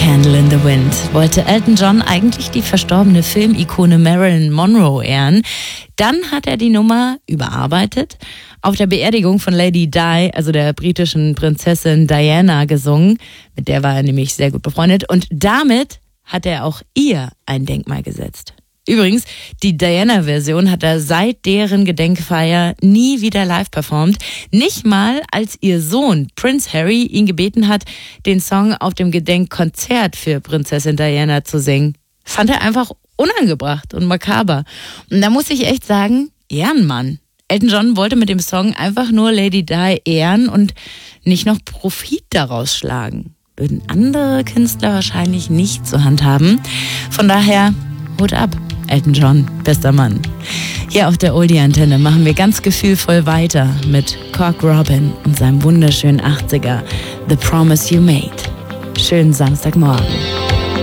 Candle in the Wind wollte Elton John eigentlich die verstorbene Filmikone Marilyn Monroe ehren. Dann hat er die Nummer überarbeitet, auf der Beerdigung von Lady Di, also der britischen Prinzessin Diana, gesungen. Mit der war er nämlich sehr gut befreundet. Und damit hat er auch ihr ein Denkmal gesetzt. Übrigens, die Diana-Version hat er seit deren Gedenkfeier nie wieder live performt. Nicht mal, als ihr Sohn Prince Harry ihn gebeten hat, den Song auf dem Gedenkkonzert für Prinzessin Diana zu singen. Fand er einfach unangebracht und makaber. Und da muss ich echt sagen, Ehrenmann. Elton John wollte mit dem Song einfach nur Lady Di ehren und nicht noch Profit daraus schlagen. Würden andere Künstler wahrscheinlich nicht so handhaben. Von daher, Hut ab, Elton John, bester Mann. Hier auf der Oldie-Antenne machen wir ganz gefühlvoll weiter mit Cock Robin und seinem wunderschönen 80er The Promise You Made. Schönen Samstagmorgen.